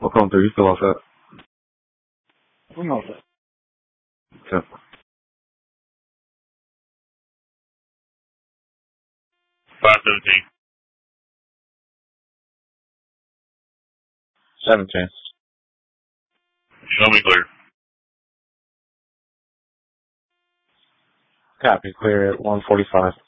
Welcome through. You still all set? I'm all set. Okay. 517. 17. Show me clear. Copy. Clear at 145.